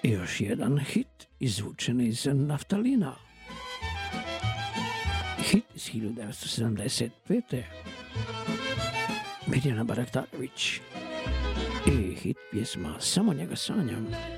I još jedan hit izvučen iz naftalina. Hit iz 1975. Mirjana Baraktarević i hit pjesma Samo njega sanjam.